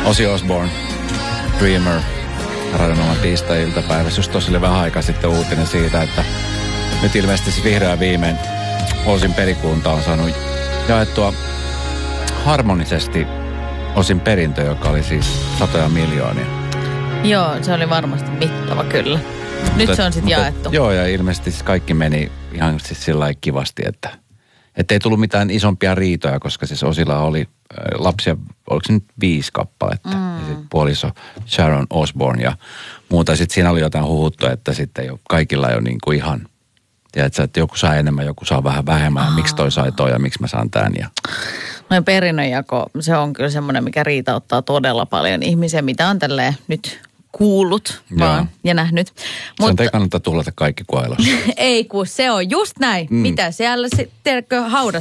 Ozzy Osbourne, Dreamer, Radionoman tiistai-iltapäivässä. Just tosi vähän aikaa sitten uutinen siitä, että nyt ilmeisesti se vihdoin viimein Ozzyn perikunta on saanut jaettua harmonisesti Ozzyn perintö, joka oli siis 100 miljoonia. Joo, se oli varmasti mittava kyllä. Nyt se on sitten jaettu. Joo, ja ilmeisesti siis kaikki meni ihan siis sillä lailla kivasti, että ei tullut mitään isompia riitoja, koska siis Ozzylla oli lapsia, oliko se nyt 5 kappaletta. Ja sitten puoliso Sharon Osbourne ja muuta. Sitten siinä oli jotain huhuttua, että sitten jo kaikilla ei ole niin kuin ihan, tiedätkö, että joku saa enemmän, joku saa vähän vähemmän. Ja miksi toi sai toi ja miksi mä saan tämän. Ja noin perinnönjako, se on kyllä semmoinen, mikä riitauttaa todella paljon ihmisiä, mitä on tälleen nyt kuullut vaan ja nähnyt. Mutta ei kannata tuhlata kaikki kuailossa. Ei, kun se on just näin. Mitä siellä sitten haudassa